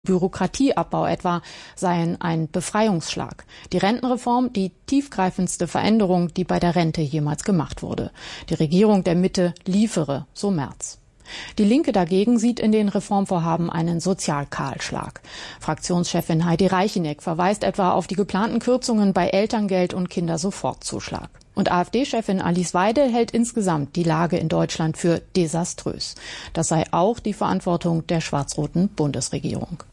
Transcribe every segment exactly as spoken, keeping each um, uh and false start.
Bürokratieabbau etwa seien ein Befreiungsschlag. Die Rentenreform die tiefgreifendste Veränderung, die bei der Rente jemals gemacht wurde. Die Regierung der Mitte liefere, so Merz. Die Linke dagegen sieht in den Reformvorhaben einen Sozialkahlschlag. Fraktionschefin Heidi Reicheneck verweist etwa auf die geplanten Kürzungen bei Elterngeld und Kindersofortzuschlag. Und AfD-Chefin Alice Weidel hält insgesamt die Lage in Deutschland für desaströs. Das sei auch die Verantwortung der schwarz-roten Bundesregierung.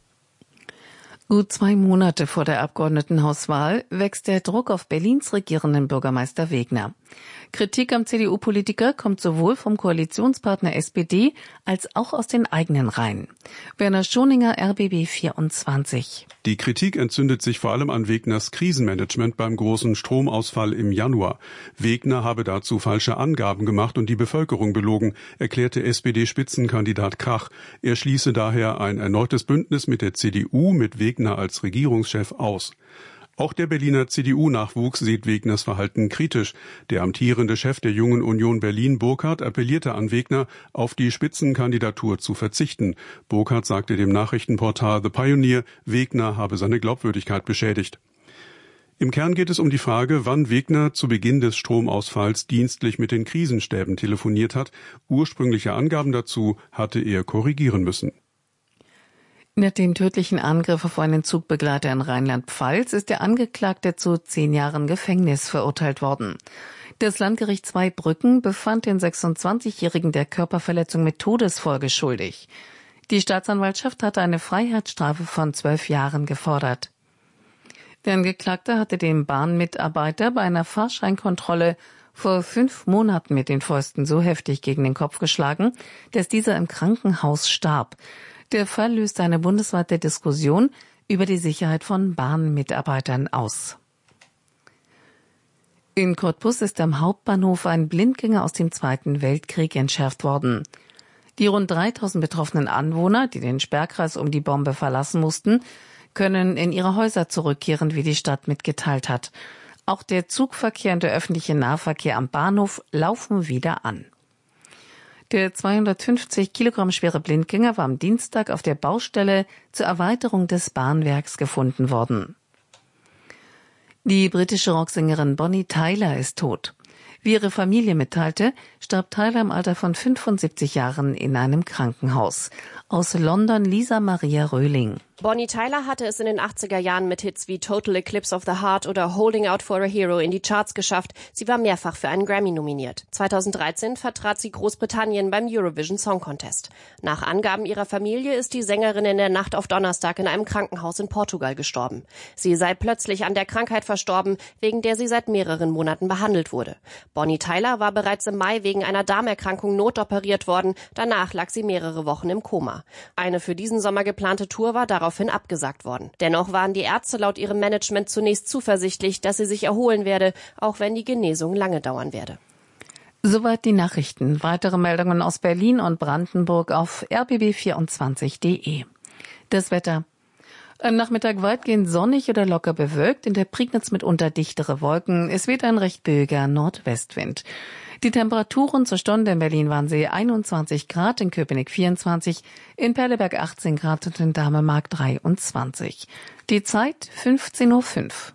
Gut zwei Monate vor der Abgeordnetenhauswahl wächst der Druck auf Berlins regierenden Bürgermeister Wegner. Kritik am C D U-Politiker kommt sowohl vom Koalitionspartner S P D als auch aus den eigenen Reihen. Werner Schoninger, R B B vierundzwanzig. Die Kritik entzündet sich vor allem an Wegners Krisenmanagement beim großen Stromausfall im Januar. Wegner habe dazu falsche Angaben gemacht und die Bevölkerung belogen, erklärte S P D-Spitzenkandidat Krach. Er schließe daher ein erneutes Bündnis mit der C D U mit Wegner als Regierungschef aus. Auch der Berliner C D U-Nachwuchs sieht Wegners Verhalten kritisch. Der amtierende Chef der Jungen Union Berlin, Burkhardt, appellierte an Wegner, auf die Spitzenkandidatur zu verzichten. Burkhardt sagte dem Nachrichtenportal The Pioneer, Wegner habe seine Glaubwürdigkeit beschädigt. Im Kern geht es um die Frage, wann Wegner zu Beginn des Stromausfalls dienstlich mit den Krisenstäben telefoniert hat. Ursprüngliche Angaben dazu hatte er korrigieren müssen. Nach dem tödlichen Angriff auf einen Zugbegleiter in Rheinland-Pfalz ist der Angeklagte zu zehn Jahren Gefängnis verurteilt worden. Das Landgericht Zweibrücken befand den sechsundzwanzigjährigen der Körperverletzung mit Todesfolge schuldig. Die Staatsanwaltschaft hatte eine Freiheitsstrafe von zwölf Jahren gefordert. Der Angeklagte hatte den Bahnmitarbeiter bei einer Fahrscheinkontrolle vor fünf Monaten mit den Fäusten so heftig gegen den Kopf geschlagen, dass dieser im Krankenhaus starb. Der Fall löst eine bundesweite Diskussion über die Sicherheit von Bahnmitarbeitern aus. In Cottbus ist am Hauptbahnhof ein Blindgänger aus dem Zweiten Weltkrieg entschärft worden. Die rund dreitausend betroffenen Anwohner, die den Sperrkreis um die Bombe verlassen mussten, können in ihre Häuser zurückkehren, wie die Stadt mitgeteilt hat. Auch der Zugverkehr und der öffentliche Nahverkehr am Bahnhof laufen wieder an. Der zweihundertfünfzig Kilogramm schwere Blindgänger war am Dienstag auf der Baustelle zur Erweiterung des Bahnwerks gefunden worden. Die britische Rocksängerin Bonnie Tyler ist tot. Wie ihre Familie mitteilte, starb Tyler im Alter von fünfundsiebzig Jahren in einem Krankenhaus. Aus London Lisa Maria Röhling. Bonnie Tyler hatte es in den achtziger Jahren mit Hits wie Total Eclipse of the Heart oder Holding Out for a Hero in die Charts geschafft. Sie war mehrfach für einen Grammy nominiert. zweitausenddreizehn vertrat sie Großbritannien beim Eurovision Song Contest. Nach Angaben ihrer Familie ist die Sängerin in der Nacht auf Donnerstag in einem Krankenhaus in Portugal gestorben. Sie sei plötzlich an der Krankheit verstorben, wegen der sie seit mehreren Monaten behandelt wurde. Bonnie Tyler war bereits im Mai wegen einer Darmerkrankung notoperiert worden. Danach lag sie mehrere Wochen im Koma. Eine für diesen Sommer geplante Tour war daraufhin abgesagt worden. Dennoch waren die Ärzte laut ihrem Management zunächst zuversichtlich, dass sie sich erholen werde, auch wenn die Genesung lange dauern werde. Soweit die Nachrichten. Weitere Meldungen aus Berlin und Brandenburg auf r b b vierundzwanzig punkt d e. Das Wetter. Am Nachmittag weitgehend sonnig oder locker bewölkt, in der Prignitz mitunter dichtere Wolken. Es weht ein recht böiger Nordwestwind. Die Temperaturen zur Stunde in Berlin waren sie einundzwanzig Grad, in Köpenick vierundzwanzig, in Perleberg achtzehn Grad und in Damemark dreiundzwanzig. Die Zeit fünfzehn Uhr fünf.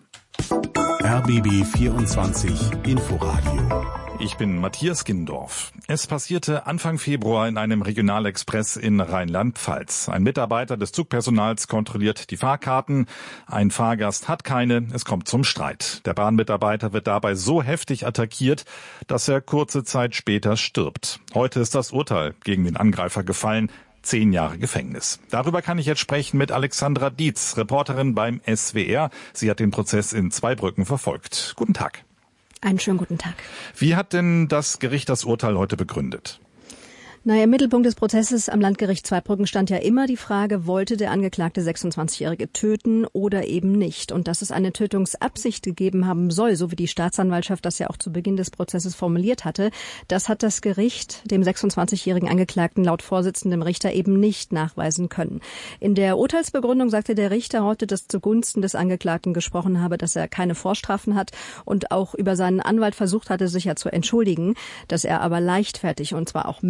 R B B vierundzwanzig Inforadio. Ich bin Matthias Gindorf. Es passierte Anfang Februar in einem Regionalexpress in Rheinland-Pfalz. Ein Mitarbeiter des Zugpersonals kontrolliert die Fahrkarten. Ein Fahrgast hat keine. Es kommt zum Streit. Der Bahnmitarbeiter wird dabei so heftig attackiert, dass er kurze Zeit später stirbt. Heute ist das Urteil gegen den Angreifer gefallen. Zehn Jahre Gefängnis. Darüber kann ich jetzt sprechen mit Alexandra Dietz, Reporterin beim S W R. Sie hat den Prozess in Zweibrücken verfolgt. Guten Tag. Einen schönen guten Tag. Wie hat denn das Gericht das Urteil heute begründet? Naja, im Mittelpunkt des Prozesses am Landgericht Zweibrücken stand ja immer die Frage, wollte der Angeklagte sechsundzwanzigjährige töten oder eben nicht? Und dass es eine Tötungsabsicht gegeben haben soll, so wie die Staatsanwaltschaft das ja auch zu Beginn des Prozesses formuliert hatte, das hat das Gericht dem sechsundzwanzigjährigen Angeklagten laut Vorsitzendem Richter eben nicht nachweisen können. In der Urteilsbegründung sagte der Richter heute, dass zugunsten des Angeklagten gesprochen habe, dass er keine Vorstrafen hat und auch über seinen Anwalt versucht hatte, sich ja zu entschuldigen, dass er aber leichtfertig und zwar auch mehrfach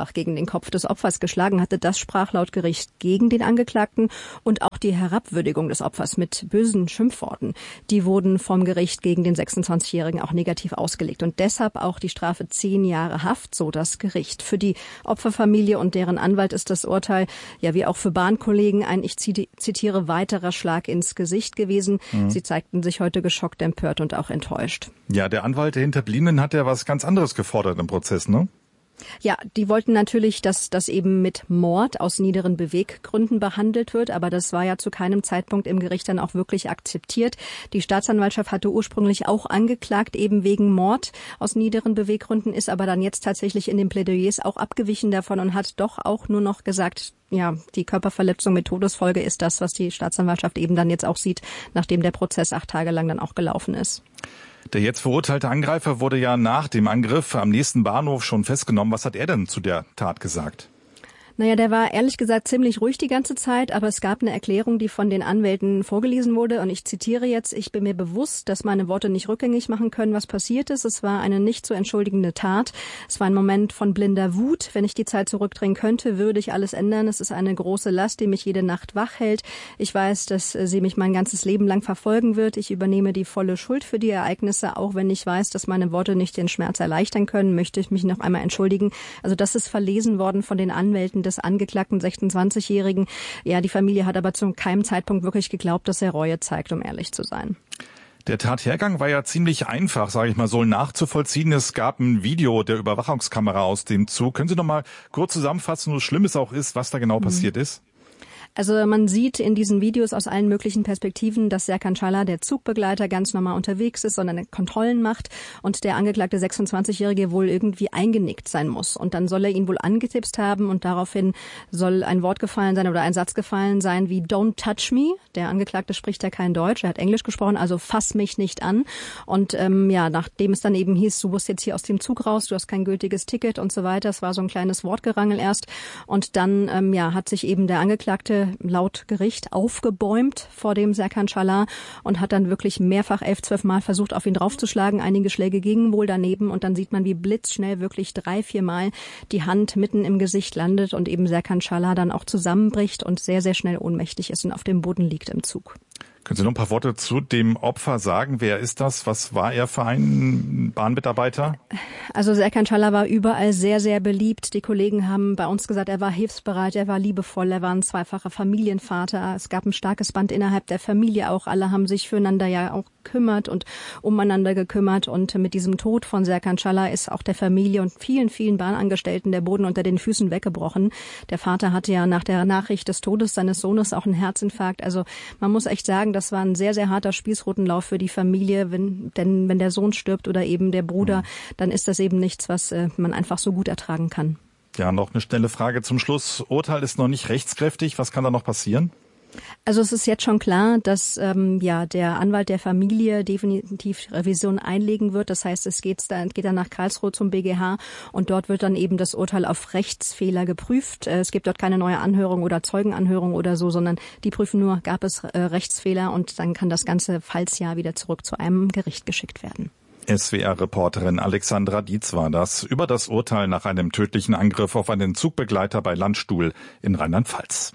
mehrfach gegen den Kopf des Opfers geschlagen hatte. Das sprach laut Gericht gegen den Angeklagten. Und auch die Herabwürdigung des Opfers mit bösen Schimpfworten, die wurden vom Gericht gegen den sechsundzwanzigjährigen auch negativ ausgelegt. Und deshalb auch die Strafe zehn Jahre Haft, so das Gericht. Für die Opferfamilie und deren Anwalt ist das Urteil, ja wie auch für Bahnkollegen, ein, ich zitiere, weiterer Schlag ins Gesicht gewesen. Mhm. Sie zeigten sich heute geschockt, empört und auch enttäuscht. Ja, der Anwalt der Hinterbliebenen hat ja was ganz anderes gefordert im Prozess, ne? Ja, die wollten natürlich, dass das eben mit Mord aus niederen Beweggründen behandelt wird, aber das war ja zu keinem Zeitpunkt im Gericht dann auch wirklich akzeptiert. Die Staatsanwaltschaft hatte ursprünglich auch angeklagt, eben wegen Mord aus niederen Beweggründen, ist aber dann jetzt tatsächlich in den Plädoyers auch abgewichen davon und hat doch auch nur noch gesagt, ja, die Körperverletzung mit Todesfolge ist das, was die Staatsanwaltschaft eben dann jetzt auch sieht, nachdem der Prozess acht Tage lang dann auch gelaufen ist. Der jetzt verurteilte Angreifer wurde ja nach dem Angriff am nächsten Bahnhof schon festgenommen. Was hat er denn zu der Tat gesagt? Naja, der war ehrlich gesagt ziemlich ruhig die ganze Zeit, aber es gab eine Erklärung, die von den Anwälten vorgelesen wurde und ich zitiere jetzt, ich bin mir bewusst, dass meine Worte nicht rückgängig machen können, was passiert ist. Es war eine nicht zu entschuldigende Tat. Es war ein Moment von blinder Wut. Wenn ich die Zeit zurückdrehen könnte, würde ich alles ändern. Es ist eine große Last, die mich jede Nacht wach hält. Ich weiß, dass sie mich mein ganzes Leben lang verfolgen wird. Ich übernehme die volle Schuld für die Ereignisse, auch wenn ich weiß, dass meine Worte nicht den Schmerz erleichtern können, möchte ich mich noch einmal entschuldigen. Also das ist verlesen worden von den Anwälten des angeklagten sechsundzwanzigjährigen. Ja, die Familie hat aber zu keinem Zeitpunkt wirklich geglaubt, dass er Reue zeigt, um ehrlich zu sein. Der Tathergang war ja ziemlich einfach, sage ich mal so, nachzuvollziehen. Es gab ein Video der Überwachungskamera aus dem Zug. Können Sie noch mal kurz zusammenfassen, so schlimm es auch ist, was da genau mhm. passiert ist? Also man sieht in diesen Videos aus allen möglichen Perspektiven, dass Serkan Çağlar, der Zugbegleiter, ganz normal unterwegs ist, sondern Kontrollen macht und der angeklagte sechsundzwanzigjährige wohl irgendwie eingenickt sein muss. Und dann soll er ihn wohl angetipst haben und daraufhin soll ein Wort gefallen sein oder ein Satz gefallen sein wie "Don't touch me". Der Angeklagte spricht ja kein Deutsch, er hat Englisch gesprochen, also "fass mich nicht an". Und ähm, ja, nachdem es dann eben hieß, du musst jetzt hier aus dem Zug raus, du hast kein gültiges Ticket und so weiter, es war so ein kleines Wortgerangel erst. Und dann ähm, ja, hat sich eben der Angeklagte laut Gericht aufgebäumt vor dem Serkan Çağlar und hat dann wirklich mehrfach elf, zwölf Mal versucht, auf ihn draufzuschlagen. Einige Schläge gingen wohl daneben und dann sieht man, wie blitzschnell wirklich drei, vier Mal die Hand mitten im Gesicht landet und eben Serkan Çağlar dann auch zusammenbricht und sehr, sehr schnell ohnmächtig ist und auf dem Boden liegt im Zug. Können Sie noch ein paar Worte zu dem Opfer sagen? Wer ist das? Was war er für ein Bahnmitarbeiter? Also Serkan Çağlar war überall sehr, sehr beliebt. Die Kollegen haben bei uns gesagt, er war hilfsbereit, er war liebevoll, er war ein zweifacher Familienvater. Es gab ein starkes Band innerhalb der Familie auch. Alle haben sich füreinander ja auch gekümmert und umeinander gekümmert. Und mit diesem Tod von Serkan Çağlar ist auch der Familie und vielen, vielen Bahnangestellten der Boden unter den Füßen weggebrochen. Der Vater hatte ja nach der Nachricht des Todes seines Sohnes auch einen Herzinfarkt. Also man muss echt sagen, das war ein sehr, sehr harter Spießrutenlauf für die Familie. Wenn, denn wenn der Sohn stirbt oder eben der Bruder, dann ist das eben nichts, was äh, man einfach so gut ertragen kann. Ja, noch eine schnelle Frage zum Schluss. Urteil ist noch nicht rechtskräftig. Was kann da noch passieren? Also es ist jetzt schon klar, dass ähm, ja der Anwalt der Familie definitiv Revision einlegen wird. Das heißt, es geht dann, geht dann nach Karlsruhe zum B G H und dort wird dann eben das Urteil auf Rechtsfehler geprüft. Es gibt dort keine neue Anhörung oder Zeugenanhörung oder so, sondern die prüfen nur, gab es äh, Rechtsfehler und dann kann das ganze Fallsjahr wieder zurück zu einem Gericht geschickt werden. S W R-Reporterin Alexandra Dietz war das über das Urteil nach einem tödlichen Angriff auf einen Zugbegleiter bei Landstuhl in Rheinland-Pfalz.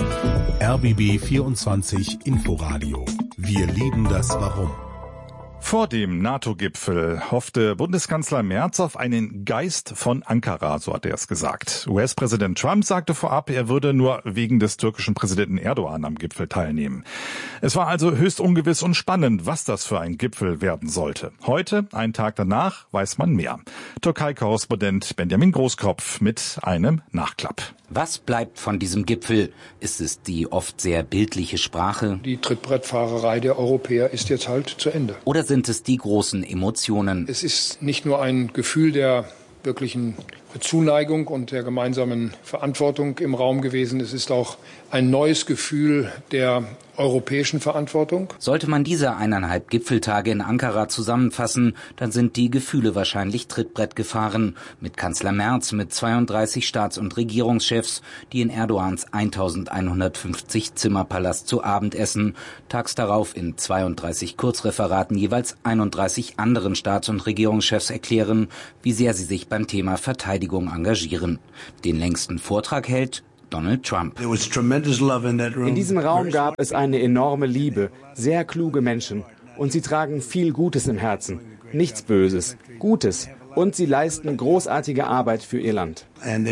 R B B vierundzwanzig Inforadio. Wir lieben das Warum. Vor dem NATO-Gipfel hoffte Bundeskanzler Merz auf einen Geist von Ankara, so hat er es gesagt. U S-Präsident Trump sagte vorab, er würde nur wegen des türkischen Präsidenten Erdogan am Gipfel teilnehmen. Es war also höchst ungewiss und spannend, was das für ein Gipfel werden sollte. Heute, einen Tag danach, weiß man mehr. Türkei-Korrespondent Benjamin Großkopf mit einem Nachklapp. Was bleibt von diesem Gipfel? Ist es die oft sehr bildliche Sprache? Die Trittbrettfahrerei der Europäer ist jetzt halt zu Ende. Oder sind es die großen Emotionen? Es ist nicht nur ein Gefühl der wirklichen Zuneigung und der gemeinsamen Verantwortung im Raum gewesen. Es ist auch ein neues Gefühl der europäischen Verantwortung. Sollte man diese eineinhalb Gipfeltage in Ankara zusammenfassen, dann sind die Gefühle wahrscheinlich Trittbrett gefahren. Mit Kanzler Merz, mit zweiunddreißig Staats- und Regierungschefs, die in Erdogans eintausendeinhundertfünfzig Zimmerpalast zu Abend essen. Tags darauf in zweiunddreißig Kurzreferaten jeweils einunddreißig anderen Staats- und Regierungschefs erklären, wie sehr sie sich beim Thema Verteidigung Verteidigung engagieren. Den längsten Vortrag hält Donald Trump. In diesem Raum gab es eine enorme Liebe, sehr kluge Menschen. Und sie tragen viel Gutes im Herzen. Nichts Böses, Gutes. Und sie leisten großartige Arbeit für ihr Land. Ein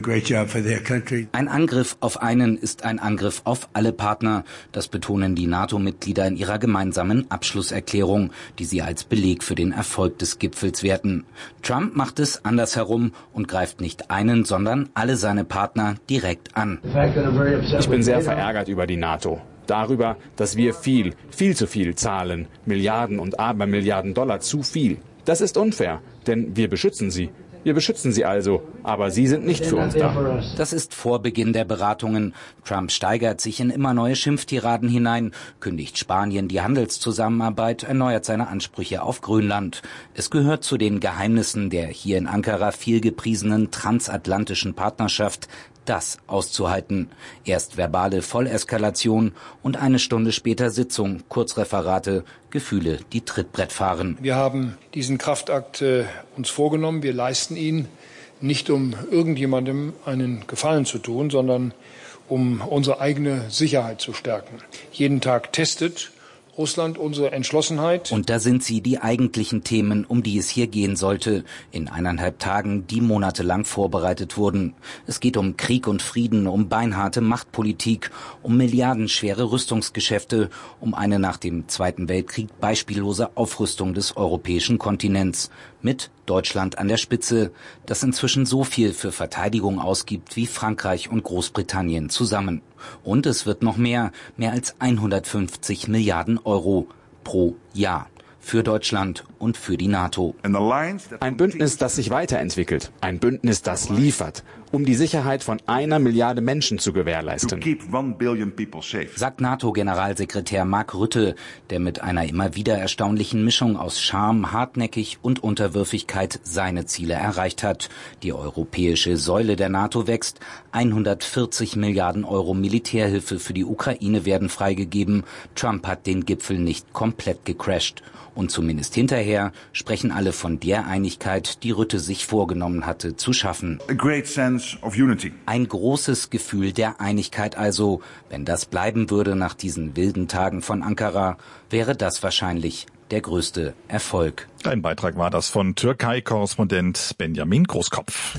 Angriff auf einen ist ein Angriff auf alle Partner. Das betonen die NATO-Mitglieder in ihrer gemeinsamen Abschlusserklärung, die sie als Beleg für den Erfolg des Gipfels werten. Trump macht es andersherum und greift nicht einen, sondern alle seine Partner direkt an. Ich bin sehr verärgert über die NATO. Darüber, dass wir viel, viel zu viel zahlen. Milliarden und Abermilliarden Dollar zu viel. Das ist unfair, denn wir beschützen sie. Wir beschützen sie also, aber sie sind nicht für uns da. Das ist vor Beginn der Beratungen. Trump steigert sich in immer neue Schimpftiraden hinein, kündigt Spanien die Handelszusammenarbeit, erneuert seine Ansprüche auf Grönland. Es gehört zu den Geheimnissen der hier in Ankara viel gepriesenen transatlantischen Partnerschaft, das auszuhalten. Erst verbale Volleskalation und eine Stunde später Sitzung, Kurzreferate, Gefühle, die Trittbrett fahren. Wir haben diesen Kraftakt äh, uns vorgenommen. Wir leisten ihn nicht, um irgendjemandem einen Gefallen zu tun, sondern um unsere eigene Sicherheit zu stärken. Jeden Tag testet Russland unsere Entschlossenheit. Und da sind sie, die eigentlichen Themen, um die es hier gehen sollte, in eineinhalb Tagen, die monatelang vorbereitet wurden. Es geht um Krieg und Frieden, um beinharte Machtpolitik, um milliardenschwere Rüstungsgeschäfte, um eine nach dem Zweiten Weltkrieg beispiellose Aufrüstung des europäischen Kontinents. Mit Deutschland an der Spitze, das inzwischen so viel für Verteidigung ausgibt wie Frankreich und Großbritannien zusammen. Und es wird noch mehr, mehr als hundertfünfzig Milliarden Euro pro Jahr für Deutschland und für die NATO. Ein Bündnis, das sich weiterentwickelt. Ein Bündnis, das liefert, um die Sicherheit von einer Milliarde Menschen zu gewährleisten. Sagt NATO-Generalsekretär Mark Rutte, der mit einer immer wieder erstaunlichen Mischung aus Charme, Hartnäckig und Unterwürfigkeit seine Ziele erreicht hat. Die europäische Säule der NATO wächst. hundertvierzig Milliarden Euro Militärhilfe für die Ukraine werden freigegeben. Trump hat den Gipfel nicht komplett gecrasht. Und zumindest hinterher sprechen alle von der Einigkeit, die Rutte sich vorgenommen hatte, zu schaffen. Ein großes Gefühl der Einigkeit also. Wenn das bleiben würde nach diesen wilden Tagen von Ankara, wäre das wahrscheinlich der größte Erfolg. Ein Beitrag war das von Türkei-Korrespondent Benjamin Großkopf.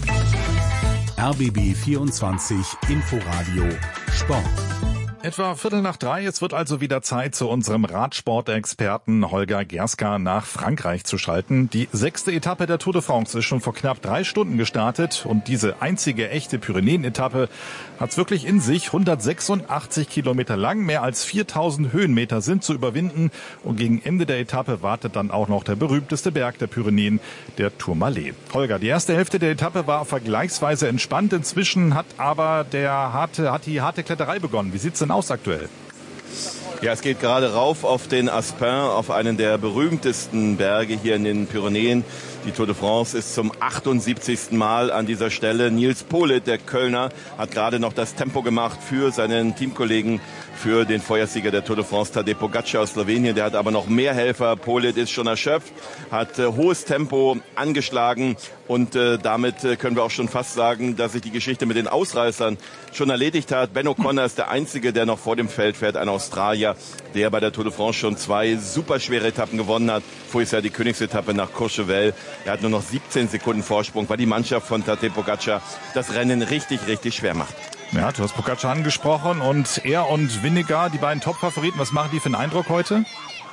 R B B vierundzwanzig Inforadio Sport. Etwa Viertel nach drei. Es wird also wieder Zeit, zu unserem Radsportexperten Holger Gerska nach Frankreich zu schalten. Die sechste Etappe der Tour de France ist schon vor knapp drei Stunden gestartet. Und diese einzige echte Pyrenäen-Etappe hat's wirklich in sich. hundertsechsundachtzig Kilometer lang, mehr als viertausend Höhenmeter sind zu überwinden. Und gegen Ende der Etappe wartet dann auch noch der berühmteste Berg der Pyrenäen, der Tourmalet. Holger, die erste Hälfte der Etappe war vergleichsweise entspannt. Inzwischen hat aber der harte, hat die harte Kletterei begonnen. Wie sieht's denn aus aktuell? Ja, es geht gerade rauf auf den Aspin, auf einen der berühmtesten Berge hier in den Pyrenäen. Die Tour de France ist zum achtundsiebzigsten Mal an dieser Stelle. Nils Politt, der Kölner, hat gerade noch das Tempo gemacht für seinen Teamkollegen, für den Vorjahressieger der Tour de France, Tadej Pogačar aus Slowenien. Der hat aber noch mehr Helfer. Politt ist schon erschöpft, hat äh, hohes Tempo angeschlagen und äh, damit äh, können wir auch schon fast sagen, dass sich die Geschichte mit den Ausreißern schon erledigt hat. Ben O'Connor ist der Einzige, der noch vor dem Feld fährt, ein Australier, der bei der Tour de France schon zwei superschwere Etappen gewonnen hat. Voriges Jahr die Königsetappe nach Courchevel. Er hat nur noch siebzehn Sekunden Vorsprung, weil die Mannschaft von Tadej Pogačar das Rennen richtig, richtig schwer macht. Ja, du hast Pogačar angesprochen und er und Vingegaard, die beiden Top-Favoriten, was machen die für einen Eindruck heute?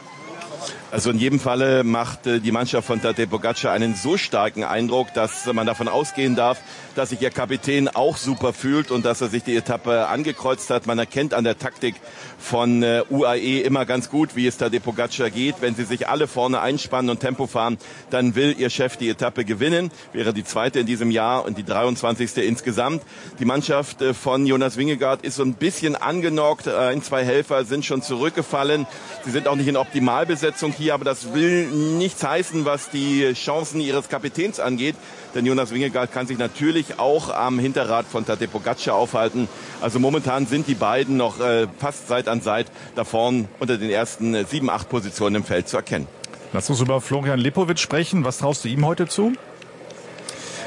Also in jedem Falle macht äh, die Mannschaft von Tadej Pogačar einen so starken Eindruck, dass man davon ausgehen darf, dass sich ihr Kapitän auch super fühlt und dass er sich die Etappe angekreuzt hat. Man erkennt an der Taktik von äh, U A E immer ganz gut, wie es Tadej Pogačar geht. Wenn sie sich alle vorne einspannen und Tempo fahren, dann will ihr Chef die Etappe gewinnen. Wäre die zweite in diesem Jahr und die dreiundzwanzigste insgesamt. Die Mannschaft äh, von Jonas Vingegaard ist so ein bisschen angenockt. Ein, zwei Helfer sind schon zurückgefallen. Sie sind auch nicht in Optimalbesetzung hier, aber das will nichts heißen, was die Chancen ihres Kapitäns angeht. Denn Jonas Vingegaard kann sich natürlich auch am Hinterrad von Tadej Pogačar aufhalten. Also momentan sind die beiden noch äh, fast Seit an Seit da vorn unter den ersten äh, sieben, acht Positionen im Feld zu erkennen. Lass uns über Florian Lipowitz sprechen. Was traust du ihm heute zu?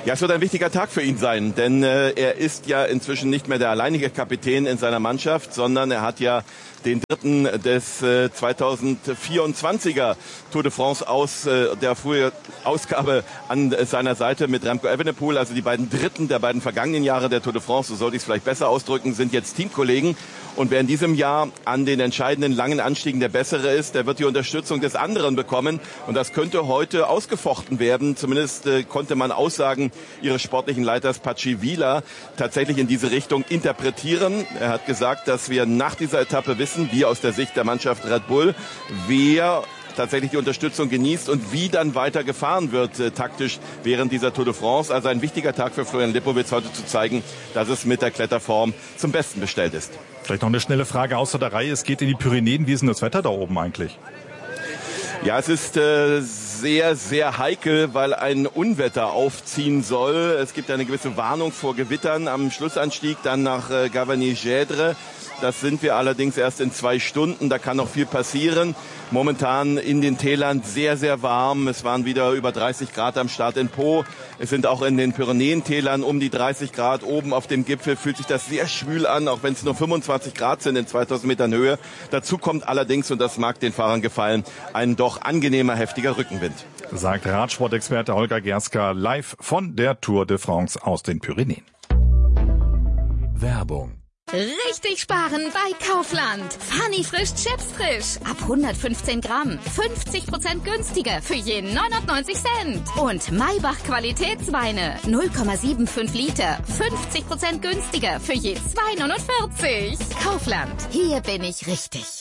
Ja, es wird ein wichtiger Tag für ihn sein, denn äh, er ist ja inzwischen nicht mehr der alleinige Kapitän in seiner Mannschaft, sondern er hat ja den dritten des äh, zweitausendvierundzwanziger Tour de France aus äh, der frühe Ausgabe an äh, seiner Seite mit Remco Evenepoel. Also die beiden Dritten der beiden vergangenen Jahre der Tour de France, so sollte ich es vielleicht besser ausdrücken, sind jetzt Teamkollegen. Und wer in diesem Jahr an den entscheidenden langen Anstiegen der Bessere ist, der wird die Unterstützung des anderen bekommen. Und das könnte heute ausgefochten werden. Zumindest äh, konnte man Aussagen ihres sportlichen Leiters Pachi Vila tatsächlich in diese Richtung interpretieren. Er hat gesagt, dass wir nach dieser Etappe wissen, wir aus der Sicht der Mannschaft Red Bull, wer tatsächlich die Unterstützung genießt und wie dann weiter gefahren wird äh, taktisch während dieser Tour de France. Also ein wichtiger Tag für Florian Lipowitz, heute zu zeigen, dass es mit der Kletterform zum Besten bestellt ist. Vielleicht noch eine schnelle Frage außer der Reihe. Es geht in die Pyrenäen. Wie ist denn das Wetter da oben eigentlich? Ja, es ist äh, sehr, sehr heikel, weil ein Unwetter aufziehen soll. Es gibt eine gewisse Warnung vor Gewittern am Schlussanstieg, dann nach äh, Gavagny-Gedre. Das sind wir allerdings erst in zwei Stunden. Da kann noch viel passieren. Momentan in den Tälern sehr, sehr warm. Es waren wieder über dreißig Grad am Start in Po. Es sind auch in den Pyrenäentälern um die dreißig Grad. Oben auf dem Gipfel fühlt sich das sehr schwül an, auch wenn es nur fünfundzwanzig Grad sind in zweitausend Metern Höhe. Dazu kommt allerdings, und das mag den Fahrern gefallen, ein doch angenehmer, heftiger Rückenwind. Sagt Radsportexperte Holger Gerska live von der Tour de France aus den Pyrenäen. Werbung. Richtig sparen bei Kaufland. Funny frisch Chips frisch. Ab hundertfünfzehn Gramm. fünfzig Prozent günstiger für jeden neunundneunzig Cent. Und Maybach Qualitätsweine. null Komma fünfundsiebzig Liter. fünfzig Prozent günstiger für je zwei neunundvierzig. Kaufland. Hier bin ich richtig.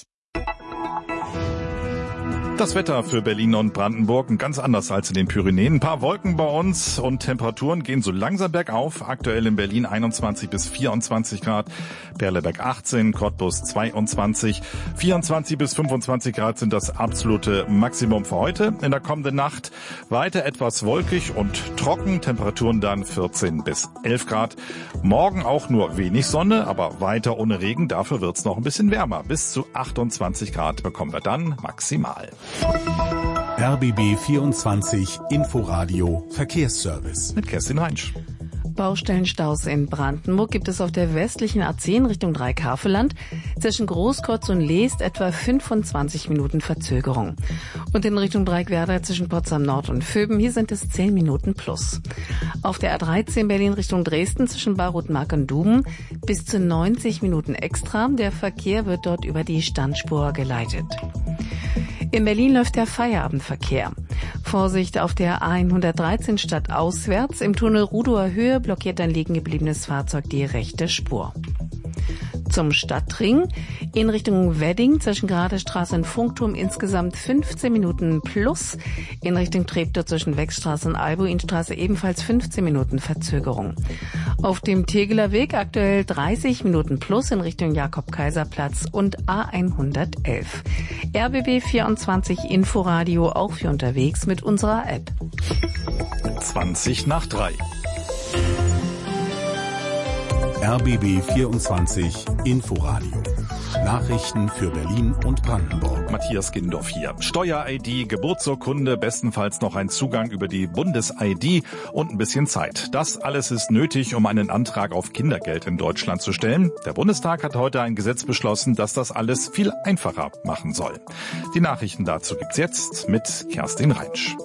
Das Wetter für Berlin und Brandenburg ganz anders als in den Pyrenäen. Ein paar Wolken bei uns und Temperaturen gehen so langsam bergauf. Aktuell in Berlin einundzwanzig bis vierundzwanzig Grad, Berleberg achtzehn, Cottbus zweiundzwanzig, vierundzwanzig bis fünfundzwanzig Grad sind das absolute Maximum für heute. In der kommenden Nacht weiter etwas wolkig und trocken, Temperaturen dann vierzehn bis elf Grad. Morgen auch nur wenig Sonne, aber weiter ohne Regen. Dafür wird's noch ein bisschen wärmer. Bis zu achtundzwanzig Grad bekommen wir dann maximal. R B B vierundzwanzig Inforadio Verkehrsservice. Mit Kerstin Reinsch. Baustellenstaus in Brandenburg gibt es auf der westlichen A zehn Richtung Dreieckhaveland zwischen Großkotz und Leest etwa fünfundzwanzig Minuten Verzögerung. Und in Richtung Dreieckwerder zwischen Potsdam Nord und Vöben, hier sind es zehn Minuten plus. Auf der A dreizehn Berlin Richtung Dresden zwischen Baruth-Mark und Duben bis zu neunzig Minuten extra. Der Verkehr wird dort über die Standspur geleitet. In Berlin läuft der Feierabendverkehr. Vorsicht auf der A hundertdreizehn stadtauswärts. Im Tunnel Rudower Höhe blockiert ein liegen gebliebenes Fahrzeug die rechte Spur. Zum Stadtring in Richtung Wedding zwischen Geradestraße und Funkturm insgesamt fünfzehn Minuten plus. In Richtung Treptow zwischen Wechstraße und Albuinstraße ebenfalls fünfzehn Minuten Verzögerung. Auf dem Tegeler Weg aktuell dreißig Minuten plus in Richtung Jakob-Kaiser-Platz und A hundertelf. R B B vierundzwanzig Inforadio auch für unterwegs mit unserer App. zwanzig nach drei. R B B vierundzwanzig Inforadio. Nachrichten für Berlin und Brandenburg. Matthias Gindorf hier. Steuer-I D, Geburtsurkunde, bestenfalls noch ein Zugang über die Bundes-I D und ein bisschen Zeit. Das alles ist nötig, um einen Antrag auf Kindergeld in Deutschland zu stellen. Der Bundestag hat heute ein Gesetz beschlossen, das das alles viel einfacher machen soll. Die Nachrichten dazu gibt's jetzt mit Kerstin Reinsch.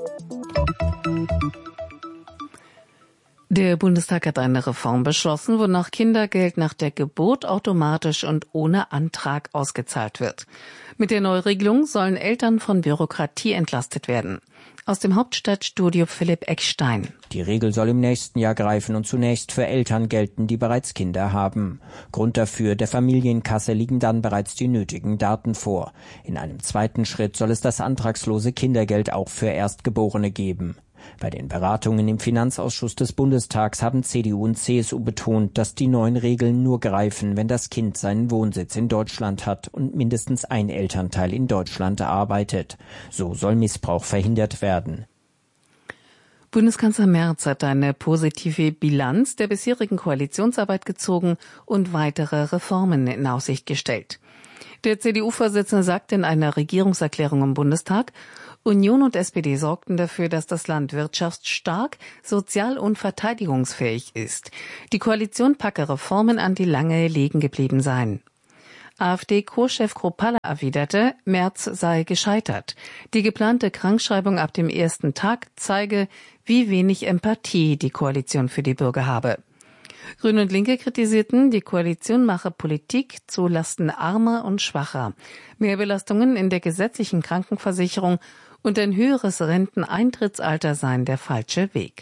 Der Bundestag hat eine Reform beschlossen, wonach Kindergeld nach der Geburt automatisch und ohne Antrag ausgezahlt wird. Mit der Neuregelung sollen Eltern von Bürokratie entlastet werden. Aus dem Hauptstadtstudio Philipp Eckstein. Die Regel soll im nächsten Jahr greifen und zunächst für Eltern gelten, die bereits Kinder haben. Grund dafür, der Familienkasse liegen dann bereits die nötigen Daten vor. In einem zweiten Schritt soll es das antragslose Kindergeld auch für Erstgeborene geben. Bei den Beratungen im Finanzausschuss des Bundestags haben C D U und C S U betont, dass die neuen Regeln nur greifen, wenn das Kind seinen Wohnsitz in Deutschland hat und mindestens ein Elternteil in Deutschland arbeitet. So soll Missbrauch verhindert werden. Bundeskanzler Merz hat eine positive Bilanz der bisherigen Koalitionsarbeit gezogen und weitere Reformen in Aussicht gestellt. Der C D U-Vorsitzende sagte in einer Regierungserklärung im Bundestag, Union und S P D sorgten dafür, dass das Land wirtschaftsstark, sozial- und verteidigungsfähig ist. Die Koalition packe Reformen an, die lange liegen geblieben seien. AfD-Co-Chef Kruppalla erwiderte, Merz sei gescheitert. Die geplante Krankschreibung ab dem ersten Tag zeige, wie wenig Empathie die Koalition für die Bürger habe. Grüne und Linke kritisierten, die Koalition mache Politik zu Lasten Armer und Schwacher. Mehrbelastungen in der gesetzlichen Krankenversicherung und ein höheres Renteneintrittsalter seien der falsche Weg.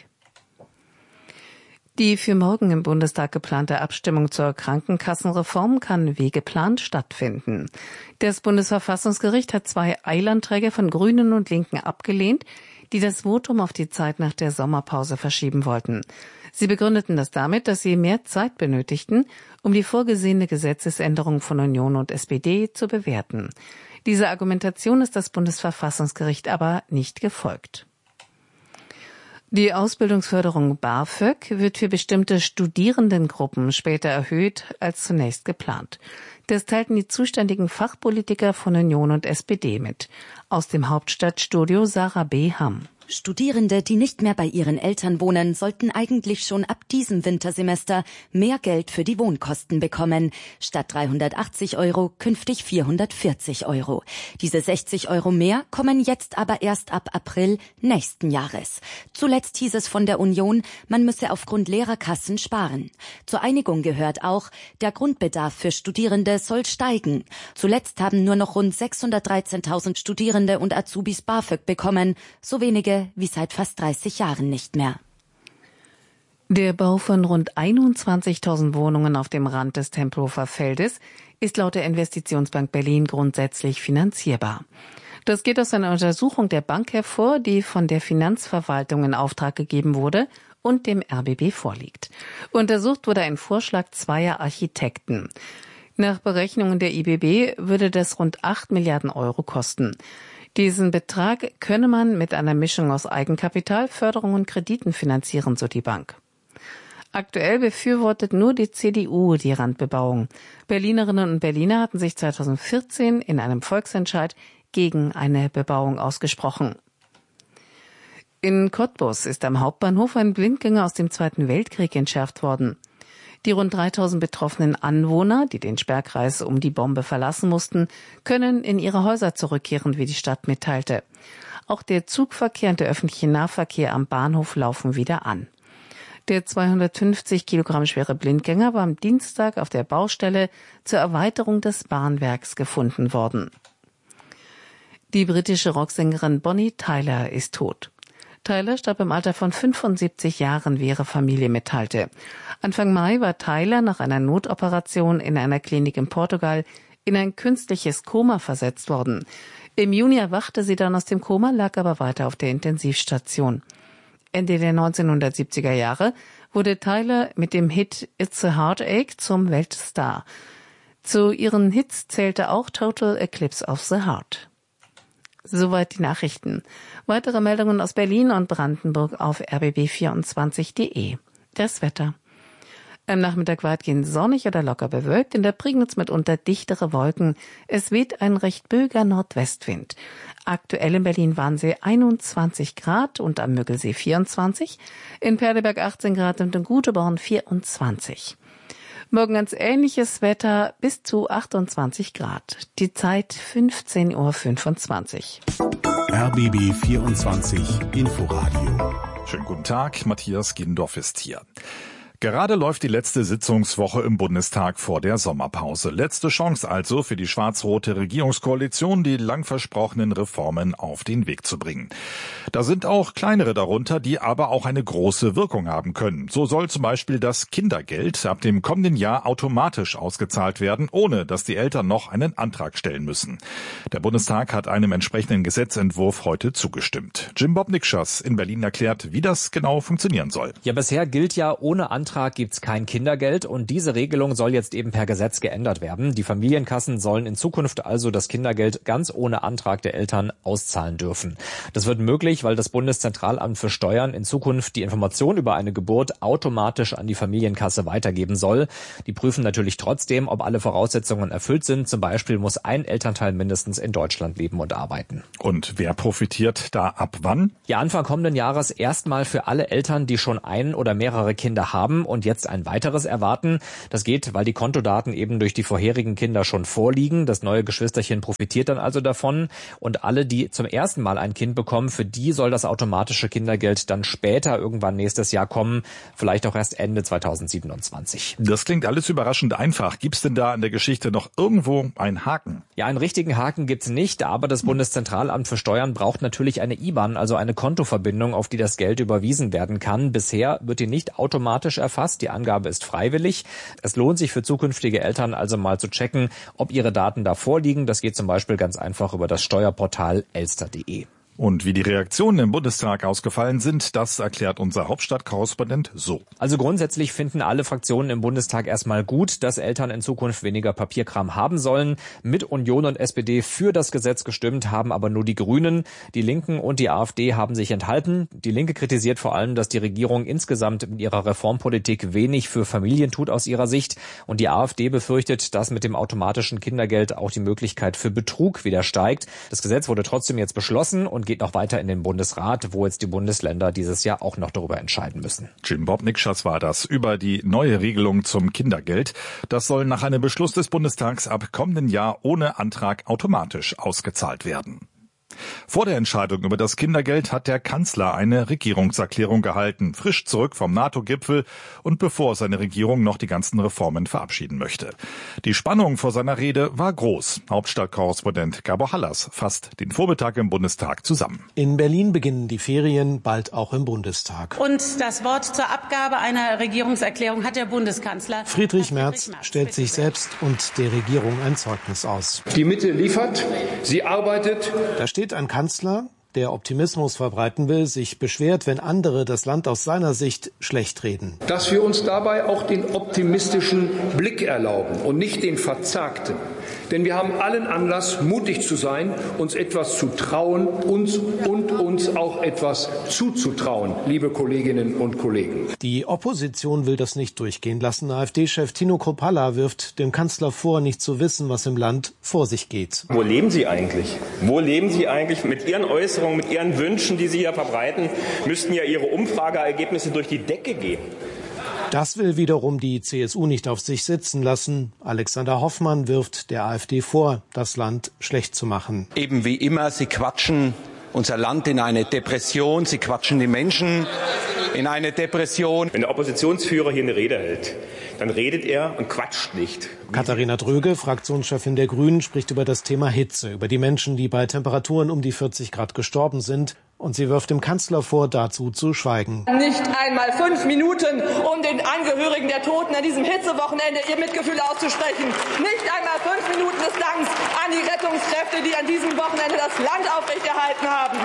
Die für morgen im Bundestag geplante Abstimmung zur Krankenkassenreform kann wie geplant stattfinden. Das Bundesverfassungsgericht hat zwei Eilanträge von Grünen und Linken abgelehnt, die das Votum auf die Zeit nach der Sommerpause verschieben wollten. Sie begründeten das damit, dass sie mehr Zeit benötigten, um die vorgesehene Gesetzesänderung von Union und S P D zu bewerten. Dieser Argumentation ist das Bundesverfassungsgericht aber nicht gefolgt. Die Ausbildungsförderung BAföG wird für bestimmte Studierendengruppen später erhöht als zunächst geplant. Das teilten die zuständigen Fachpolitiker von Union und S P D mit. Aus dem Hauptstadtstudio Sarah B. Hamm. Studierende, die nicht mehr bei ihren Eltern wohnen, sollten eigentlich schon ab diesem Wintersemester mehr Geld für die Wohnkosten bekommen. Statt dreihundertachtzig Euro künftig vierhundertvierzig Euro. Diese sechzig Euro mehr kommen jetzt aber erst ab April nächsten Jahres. Zuletzt hieß es von der Union, man müsse aufgrund Lehrerkassen sparen. Zur Einigung gehört auch, der Grundbedarf für Studierende soll steigen. Zuletzt haben nur noch rund sechshundertdreizehntausend Studierende und Azubis BAföG bekommen, so wenige wie seit fast dreißig Jahren nicht mehr. Der Bau von rund einundzwanzigtausend Wohnungen auf dem Rand des Tempelhofer Feldes ist laut der Investitionsbank Berlin grundsätzlich finanzierbar. Das geht aus einer Untersuchung der Bank hervor, die von der Finanzverwaltung in Auftrag gegeben wurde und dem R B B vorliegt. Untersucht wurde ein Vorschlag zweier Architekten. Nach Berechnungen der I B B würde das rund acht Milliarden Euro kosten. Diesen Betrag könne man mit einer Mischung aus Eigenkapital, Förderung und Krediten finanzieren, so die Bank. Aktuell befürwortet nur die C D U die Randbebauung. Berlinerinnen und Berliner hatten sich zweitausendvierzehn in einem Volksentscheid gegen eine Bebauung ausgesprochen. In Cottbus ist am Hauptbahnhof ein Blindgänger aus dem Zweiten Weltkrieg entschärft worden. Die rund dreitausend betroffenen Anwohner, die den Sperrkreis um die Bombe verlassen mussten, können in ihre Häuser zurückkehren, wie die Stadt mitteilte. Auch der Zugverkehr und der öffentliche Nahverkehr am Bahnhof laufen wieder an. Der zweihundertfünfzig Kilogramm schwere Blindgänger war am Dienstag auf der Baustelle zur Erweiterung des Bahnwerks gefunden worden. Die britische Rocksängerin Bonnie Tyler ist tot. Tyler starb im Alter von fünfundsiebzig Jahren, wie ihre Familie mitteilte. Anfang Mai war Tyler nach einer Notoperation in einer Klinik in Portugal in ein künstliches Koma versetzt worden. Im Juni erwachte sie dann aus dem Koma, lag aber weiter auf der Intensivstation. Ende der neunzehnhundertsiebziger Jahre wurde Tyler mit dem Hit It's a Heartache zum Weltstar. Zu ihren Hits zählte auch Total Eclipse of the Heart. Soweit die Nachrichten. Weitere Meldungen aus Berlin und Brandenburg auf r b b vierundzwanzig punkt d e. Das Wetter. Am Nachmittag weitgehend sonnig oder locker bewölkt, in der Prignitz mitunter dichtere Wolken. Es weht ein recht böiger Nordwestwind. Aktuell in Berlin waren sie einundzwanzig Grad und am Müggelsee vierundzwanzig, in Perleberg achtzehn Grad und in Guteborn vierundzwanzig. Morgen ganz ähnliches Wetter, bis zu achtundzwanzig Grad. Die Zeit fünfzehn Uhr fünfundzwanzig. R B B vierundzwanzig Inforadio. Schönen guten Tag, Matthias Gendorf ist hier. Gerade läuft die letzte Sitzungswoche im Bundestag vor der Sommerpause. Letzte Chance also für die schwarz-rote Regierungskoalition, die lang versprochenen Reformen auf den Weg zu bringen. Da sind auch kleinere darunter, die aber auch eine große Wirkung haben können. So soll zum Beispiel das Kindergeld ab dem kommenden Jahr automatisch ausgezahlt werden, ohne dass die Eltern noch einen Antrag stellen müssen. Der Bundestag hat einem entsprechenden Gesetzentwurf heute zugestimmt. Jim Bob Nikschas in Berlin erklärt, wie das genau funktionieren soll. Ja, bisher gilt ja ohne Antrag Antrag gibt's kein Kindergeld und diese Regelung soll jetzt eben per Gesetz geändert werden. Die Familienkassen sollen in Zukunft also das Kindergeld ganz ohne Antrag der Eltern auszahlen dürfen. Das wird möglich, weil das Bundeszentralamt für Steuern in Zukunft die Information über eine Geburt automatisch an die Familienkasse weitergeben soll. Die prüfen natürlich trotzdem, ob alle Voraussetzungen erfüllt sind. Zum Beispiel muss ein Elternteil mindestens in Deutschland leben und arbeiten. Und wer profitiert da ab wann? Ja, Anfang kommenden Jahres erstmal für alle Eltern, die schon ein oder mehrere Kinder haben und jetzt ein weiteres erwarten. Das geht, weil die Kontodaten eben durch die vorherigen Kinder schon vorliegen. Das neue Geschwisterchen profitiert dann also davon. Und alle, die zum ersten Mal ein Kind bekommen, für die soll das automatische Kindergeld dann später irgendwann nächstes Jahr kommen. Vielleicht auch erst Ende zweitausendsiebenundzwanzig. Das klingt alles überraschend einfach. Gibt's denn da in der Geschichte noch irgendwo einen Haken? Ja, einen richtigen Haken gibt's nicht, aber das Bundeszentralamt für Steuern braucht natürlich eine I B A N, also eine Kontoverbindung, auf die das Geld überwiesen werden kann. Bisher wird die nicht automatisch erfasst. Die Angabe ist freiwillig. Es lohnt sich für zukünftige Eltern also mal zu checken, ob ihre Daten da vorliegen. Das geht zum Beispiel ganz einfach über das Steuerportal elster punkt de. Und wie die Reaktionen im Bundestag ausgefallen sind, das erklärt unser Hauptstadtkorrespondent so. Also grundsätzlich finden alle Fraktionen im Bundestag erstmal gut, dass Eltern in Zukunft weniger Papierkram haben sollen. Mit Union und S P D für das Gesetz gestimmt haben aber nur die Grünen. Die Linken und die AfD haben sich enthalten. Die Linke kritisiert vor allem, dass die Regierung insgesamt mit ihrer Reformpolitik wenig für Familien tut aus ihrer Sicht. Und die AfD befürchtet, dass mit dem automatischen Kindergeld auch die Möglichkeit für Betrug wieder steigt. Das Gesetz wurde trotzdem jetzt beschlossen und geht noch weiter in den Bundesrat, wo jetzt die Bundesländer dieses Jahr auch noch darüber entscheiden müssen. Jim Bob Nikschas war das über die neue Regelung zum Kindergeld. Das soll nach einem Beschluss des Bundestags ab kommenden Jahr ohne Antrag automatisch ausgezahlt werden. Vor der Entscheidung über das Kindergeld hat der Kanzler eine Regierungserklärung gehalten, frisch zurück vom NATO-Gipfel und bevor seine Regierung noch die ganzen Reformen verabschieden möchte. Die Spannung vor seiner Rede war groß. Hauptstadtkorrespondent Gabor Hallas fasst den Vormittag im Bundestag zusammen. In Berlin beginnen die Ferien, bald auch im Bundestag. Und das Wort zur Abgabe einer Regierungserklärung hat der Bundeskanzler. Friedrich Merz stellt sich selbst und der Regierung ein Zeugnis aus. Die Mitte liefert, sie arbeitet. Da steht ein Kanzler, der Optimismus verbreiten will, sich beschwert, wenn andere das Land aus seiner Sicht schlecht reden. Dass wir uns dabei auch den optimistischen Blick erlauben und nicht den verzagten. Denn wir haben allen Anlass, mutig zu sein, uns etwas zu trauen, uns und uns auch etwas zuzutrauen, liebe Kolleginnen und Kollegen. Die Opposition will das nicht durchgehen lassen. AfD-Chef Tino Kruppalla wirft dem Kanzler vor, nicht zu wissen, was im Land vor sich geht. Wo leben Sie eigentlich? Wo leben Sie eigentlich? Mit Ihren Äußerungen, mit Ihren Wünschen, die Sie hier verbreiten, müssten ja Ihre Umfrageergebnisse durch die Decke gehen. Das will wiederum die C S U nicht auf sich sitzen lassen. Alexander Hoffmann wirft der AfD vor, das Land schlecht zu machen. Eben wie immer, sie quatschen unser Land in eine Depression, sie quatschen die Menschen in eine Depression. Wenn der Oppositionsführer hier eine Rede hält, dann redet er und quatscht nicht. Katharina Dröge, Fraktionschefin der Grünen, spricht über das Thema Hitze, über die Menschen, die bei Temperaturen um die vierzig Grad gestorben sind. Und sie wirft dem Kanzler vor, dazu zu schweigen. Nicht einmal fünf Minuten, um den Angehörigen der Toten an diesem Hitzewochenende ihr Mitgefühl auszusprechen. Nicht einmal fünf Minuten des Danks an die Rettungskräfte, die an diesem Wochenende das Land aufrechterhalten haben.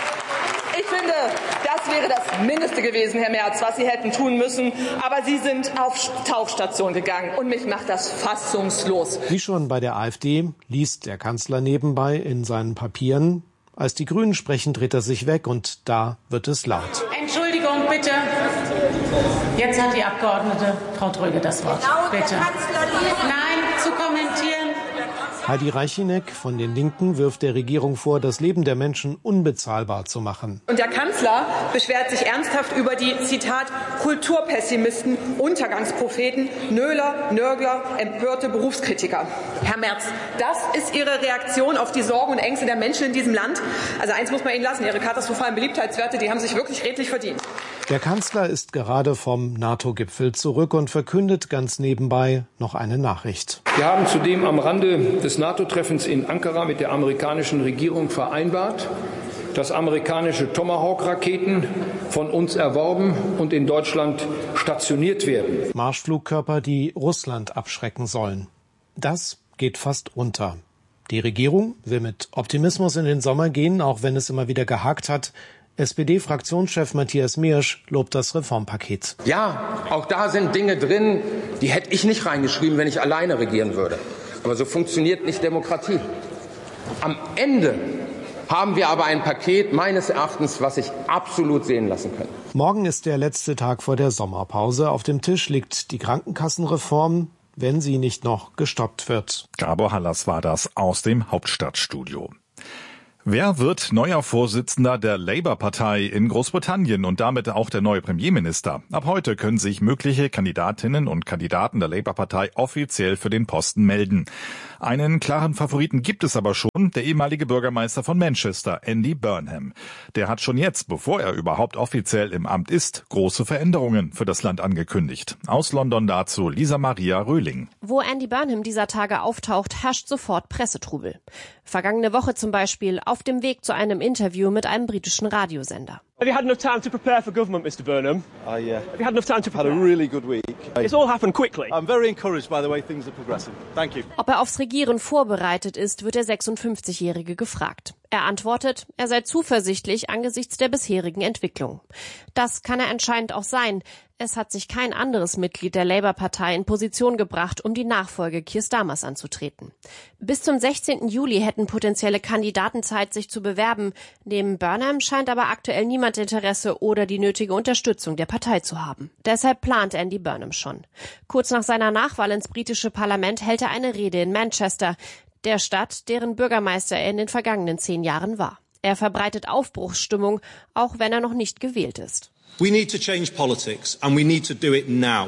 Ich finde, das wäre das Mindeste gewesen, Herr Merz, was Sie hätten tun müssen. Aber Sie sind auf Tauchstation gegangen und mich macht das fassungslos. Wie schon bei der AfD liest der Kanzler nebenbei in seinen Papieren. Als die Grünen sprechen, dreht er sich weg und da wird es laut. Entschuldigung, bitte. Jetzt hat die Abgeordnete Frau Dröge das Wort. Bitte. Nein, zu kommentieren. Heidi Reichineck von den Linken wirft der Regierung vor, das Leben der Menschen unbezahlbar zu machen. Und der Kanzler beschwert sich ernsthaft über die, Zitat, Kulturpessimisten, Untergangspropheten, Nöler, Nörgler, empörte Berufskritiker. Herr Merz, das ist Ihre Reaktion auf die Sorgen und Ängste der Menschen in diesem Land? Also eins muss man Ihnen lassen, Ihre katastrophalen Beliebtheitswerte, die haben sich wirklich redlich verdient. Der Kanzler ist gerade vom NATO-Gipfel zurück und verkündet ganz nebenbei noch eine Nachricht. Wir haben zudem am Rande des NATO-Treffens in Ankara mit der amerikanischen Regierung vereinbart, dass amerikanische Tomahawk-Raketen von uns erworben und in Deutschland stationiert werden. Marschflugkörper, die Russland abschrecken sollen. Das geht fast unter. Die Regierung will mit Optimismus in den Sommer gehen, auch wenn es immer wieder gehakt hat. S P D-Fraktionschef Matthias Miersch lobt das Reformpaket. Ja, auch da sind Dinge drin, die hätte ich nicht reingeschrieben, wenn ich alleine regieren würde. Aber so funktioniert nicht Demokratie. Am Ende haben wir aber ein Paket meines Erachtens, was sich absolut sehen lassen kann. Morgen ist der letzte Tag vor der Sommerpause. Auf dem Tisch liegt die Krankenkassenreform, wenn sie nicht noch gestoppt wird. Gabor Hallas war das aus dem Hauptstadtstudio. Wer wird neuer Vorsitzender der Labour-Partei in Großbritannien und damit auch der neue Premierminister? Ab heute können sich mögliche Kandidatinnen und Kandidaten der Labour-Partei offiziell für den Posten melden. Einen klaren Favoriten gibt es aber schon, der ehemalige Bürgermeister von Manchester, Andy Burnham. Der hat schon jetzt, bevor er überhaupt offiziell im Amt ist, große Veränderungen für das Land angekündigt. Aus London dazu Lisa Maria Röhling. Wo Andy Burnham dieser Tage auftaucht, herrscht sofort Pressetrubel. Vergangene Woche zum Beispiel auf dem Weg zu einem Interview mit einem britischen Radiosender. Have you had enough time to prepare for government, Mister Burnham? Uh, yeah. Have you had enough time to prepare? Had a really good week. It's all happened quickly. I'm very encouraged by the way things are progressing. Thank you. Ob er aufs Regieren vorbereitet ist, wird der sechsundfünfzigjährige gefragt. Er antwortet, er sei zuversichtlich angesichts der bisherigen Entwicklung. Das kann er anscheinend auch sein. Es hat sich kein anderes Mitglied der Labour-Partei in Position gebracht, um die Nachfolge Keir Starmers anzutreten. Bis zum sechzehnten Juli hätten potenzielle Kandidaten Zeit, sich zu bewerben. Neben Burnham scheint aber aktuell niemand Interesse oder die nötige Unterstützung der Partei zu haben. Deshalb plant Andy Burnham schon. Kurz nach seiner Nachwahl ins britische Parlament hält er eine Rede in Manchester, der Stadt, deren Bürgermeister er in den vergangenen zehn Jahren war. Er verbreitet Aufbruchsstimmung, auch wenn er noch nicht gewählt ist. We need to change politics and we need to do it now.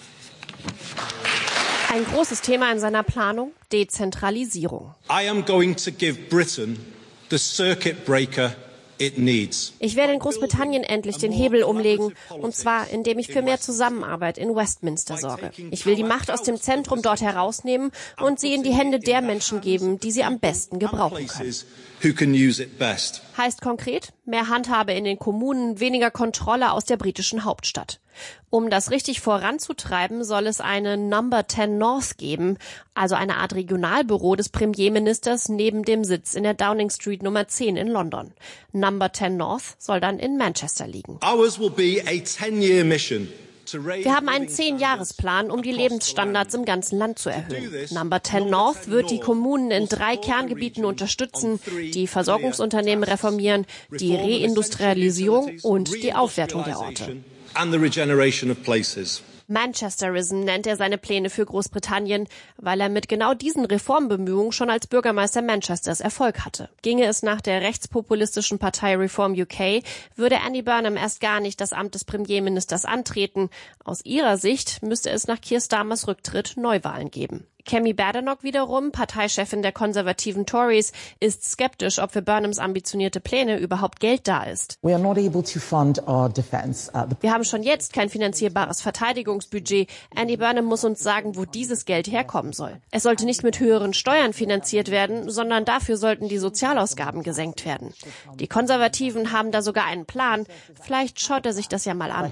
Ein großes Thema in seiner Planung: Dezentralisierung. I am going to give Britain the circuit breaker it needs. Ich werde in Großbritannien endlich den Hebel umlegen, und zwar indem ich für mehr Zusammenarbeit in Westminster sorge. Ich will die Macht aus dem Zentrum dort herausnehmen und sie in die Hände der Menschen geben, die sie am besten gebrauchen können. Heißt konkret, mehr Handhabe in den Kommunen, weniger Kontrolle aus der britischen Hauptstadt. Um das richtig voranzutreiben, soll es eine Number zehn North geben, also eine Art Regionalbüro des Premierministers neben dem Sitz in der Downing Street Nummer zehn in London. Number zehn North soll dann in Manchester liegen. Ours will be a ten-year mission. Wir haben einen Zehn-Jahres-Plan, um die Lebensstandards im ganzen Land zu erhöhen. Number zehn North wird die Kommunen in drei Kerngebieten unterstützen, die Versorgungsunternehmen reformieren, die Reindustrialisierung und die Aufwertung der Orte. Manchesterism nennt er seine Pläne für Großbritannien, weil er mit genau diesen Reformbemühungen schon als Bürgermeister Manchesters Erfolg hatte. Ginge es nach der rechtspopulistischen Partei Reform U K, würde Andy Burnham erst gar nicht das Amt des Premierministers antreten. Aus ihrer Sicht müsste es nach Keir Starmers Rücktritt Neuwahlen geben. Kemi Badenoch wiederum, Parteichefin der konservativen Tories, ist skeptisch, ob für Burnhams ambitionierte Pläne überhaupt Geld da ist. We are not able to fund our defense. Uh, Wir haben schon jetzt kein finanzierbares Verteidigungsbudget. Andy Burnham muss uns sagen, wo dieses Geld herkommen soll. Es sollte nicht mit höheren Steuern finanziert werden, sondern dafür sollten die Sozialausgaben gesenkt werden. Die Konservativen haben da sogar einen Plan. Vielleicht schaut er sich das ja mal an.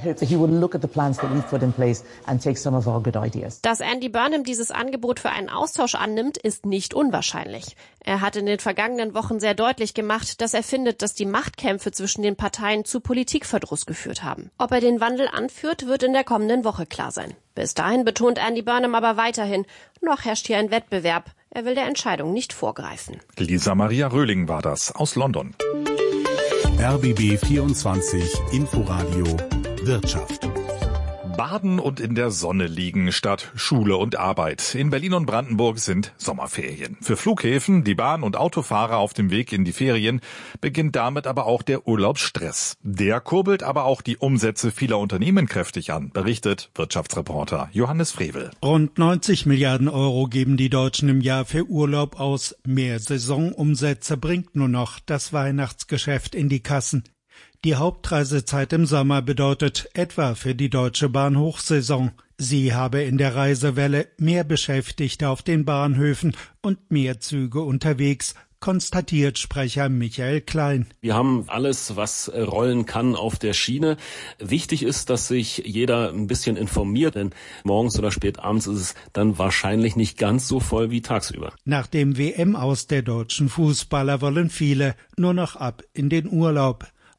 Dass Andy Burnham dieses Angebot für einen Austausch annimmt, ist nicht unwahrscheinlich. Er hat in den vergangenen Wochen sehr deutlich gemacht, dass er findet, dass die Machtkämpfe zwischen den Parteien zu Politikverdruss geführt haben. Ob er den Wandel anführt, wird in der kommenden Woche klar sein. Bis dahin betont Andy Burnham aber weiterhin, noch herrscht hier ein Wettbewerb. Er will der Entscheidung nicht vorgreifen. Lisa Maria Röhling war das aus London. R B B vierundzwanzig Inforadio Wirtschaft. Baden und in der Sonne liegen statt Schule und Arbeit. In Berlin und Brandenburg sind Sommerferien. Für Flughäfen, die Bahn- und Autofahrer auf dem Weg in die Ferien beginnt damit aber auch der Urlaubsstress. Der kurbelt aber auch die Umsätze vieler Unternehmen kräftig an, berichtet Wirtschaftsreporter Johannes Frevel. Rund neunzig Milliarden Euro geben die Deutschen im Jahr für Urlaub aus. Mehr Saisonumsätze bringt nur noch das Weihnachtsgeschäft in die Kassen. Die Hauptreisezeit im Sommer bedeutet etwa für die Deutsche Bahn Hochsaison. Sie habe in der Reisewelle mehr Beschäftigte auf den Bahnhöfen und mehr Züge unterwegs, konstatiert Sprecher Michael Klein. Wir haben alles, was rollen kann, auf der Schiene. Wichtig ist, dass sich jeder ein bisschen informiert, denn morgens oder spät abends ist es dann wahrscheinlich nicht ganz so voll wie tagsüber. Nach dem W M-Aus der deutschen Fußballer wollen viele nur noch ab in den Urlaub.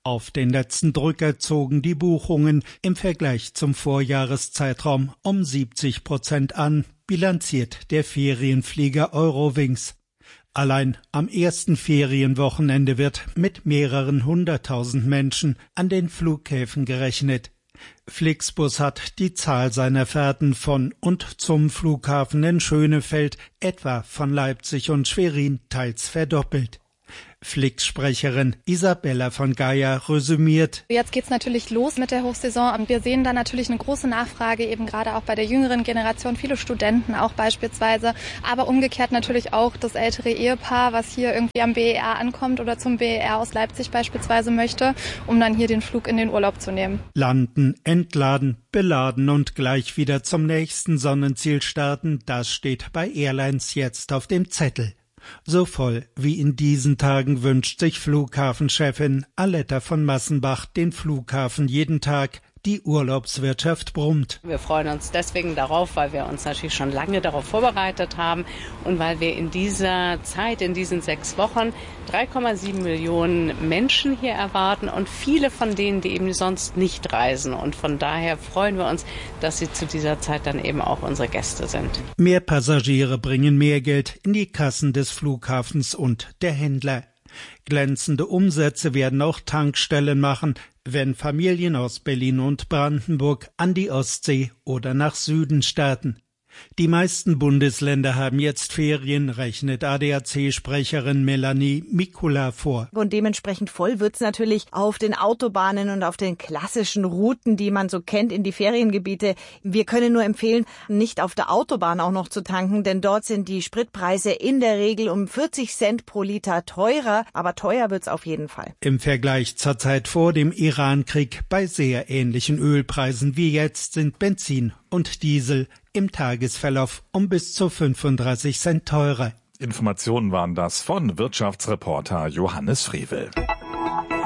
Auf den letzten Drücker zogen die Buchungen im Vergleich zum Vorjahreszeitraum um siebzig Prozent an, bilanziert der Ferienflieger Eurowings. Allein am ersten Ferienwochenende wird mit mehreren hunderttausend Menschen an den Flughäfen gerechnet. Flixbus hat die Zahl seiner Fahrten von und zum Flughafen in Schönefeld, etwa von Leipzig und Schwerin, teils verdoppelt. Flix-Sprecherin Isabella von Geier resümiert. Jetzt geht's natürlich los mit der Hochsaison und wir sehen da natürlich eine große Nachfrage, eben gerade auch bei der jüngeren Generation, viele Studenten auch beispielsweise, aber umgekehrt natürlich auch das ältere Ehepaar, was hier irgendwie am B E R ankommt oder zum B E R aus Leipzig beispielsweise möchte, um dann hier den Flug in den Urlaub zu nehmen. Landen, entladen, beladen und gleich wieder zum nächsten Sonnenziel starten, das steht bei Airlines jetzt auf dem Zettel. So voll wie in diesen Tagen wünscht sich Flughafenchefin Aletta von Massenbach den Flughafen jeden Tag. Die Urlaubswirtschaft brummt. Wir freuen uns deswegen darauf, weil wir uns natürlich schon lange darauf vorbereitet haben und weil wir in dieser Zeit, in diesen sechs Wochen, drei Komma sieben Millionen Menschen hier erwarten und viele von denen, die eben sonst nicht reisen. Und von daher freuen wir uns, dass sie zu dieser Zeit dann eben auch unsere Gäste sind. Mehr Passagiere bringen mehr Geld in die Kassen des Flughafens und der Händler. Glänzende Umsätze werden auch Tankstellen machen, wenn Familien aus Berlin und Brandenburg an die Ostsee oder nach Süden starten. Die meisten Bundesländer haben jetzt Ferien, rechnet A D A C-Sprecherin Melanie Mikula vor. Und dementsprechend voll wird's natürlich auf den Autobahnen und auf den klassischen Routen, die man so kennt in die Feriengebiete. Wir können nur empfehlen, nicht auf der Autobahn auch noch zu tanken, denn dort sind die Spritpreise in der Regel um vierzig Cent pro Liter teurer, aber teuer wird's auf jeden Fall. Im Vergleich zur Zeit vor dem Irankrieg bei sehr ähnlichen Ölpreisen wie jetzt sind Benzin und Diesel im Tagesverlauf um bis zu fünfunddreißig Cent teurer. Informationen waren das von Wirtschaftsreporter Johannes Frevel.